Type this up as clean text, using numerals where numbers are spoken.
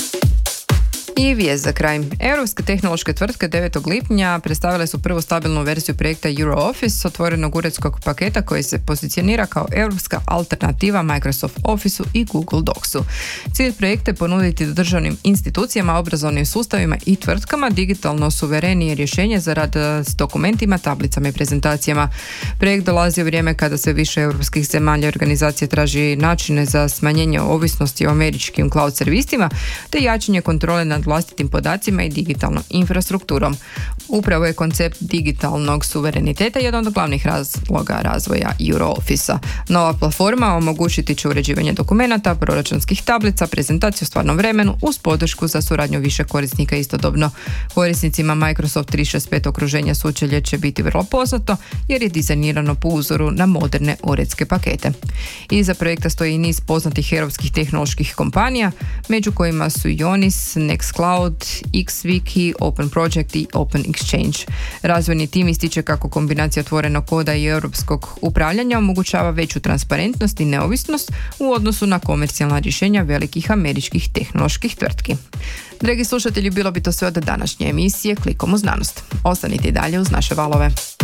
I vijest za kraj. Europske tehnološke tvrtke 9. lipnja predstavile su prvu stabilnu verziju projekta EuroOffice, otvorenog uredskog paketa koji se pozicionira kao europska alternativa Microsoft Officeu i Google Docsu. Cilj projekta je ponuditi državnim institucijama, obrazovnim sustavima i tvrtkama digitalno suverenije rješenje za rad s dokumentima, tablicama i prezentacijama. Projekt dolazi u vrijeme kada sve više europskih zemalja i organizacija traži načine za smanjenje ovisnosti o američkim cloud servisima te jačanje kontrole nad vlastitim podacima i digitalnom infrastrukturom. Upravo je koncept digitalnog suvereniteta jedan od glavnih razloga razvoja EuroOffice-a. Nova platforma omogućiti će uređivanje dokumenata, proračunskih tablica, prezentaciju u stvarnom vremenu uz podršku za suradnju više korisnika istodobno. Korisnicima Microsoft 365 okruženja sučelje će biti vrlo poznato jer je dizajnirano po uzoru na moderne uredske pakete. Iza projekta stoji niz poznatih europskih tehnoloških kompanija, među kojima su Ionis, Nextcloud, XWiki, Open Project i Open Exchange. Razvojni tim ističe kako kombinacija otvorenog koda i europskog upravljanja omogućava veću transparentnost i neovisnost u odnosu na komercijalna rješenja velikih američkih tehnoloških tvrtki. Dragi slušatelji, bilo bi to sve od današnje emisije Klikom u znanost. Ostanite i dalje uz naše valove.